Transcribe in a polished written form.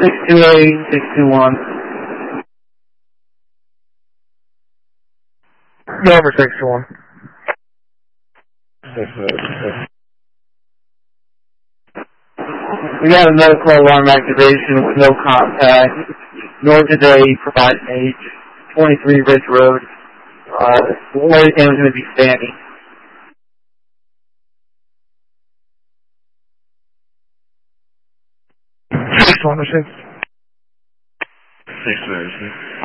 628, 621. Number 621. We got a medical alarm activation with no contact. Nor did they provide an age. 23 Ridge Road. Where the camera's going to be standing. 626. 626.